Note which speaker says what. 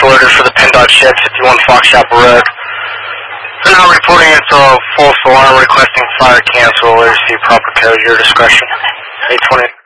Speaker 1: alerted for the PennDOT ship 51 Fox Chapel Road. They're now reporting it's a false alarm requesting fire cancel. There's the proper code, your discretion. 820.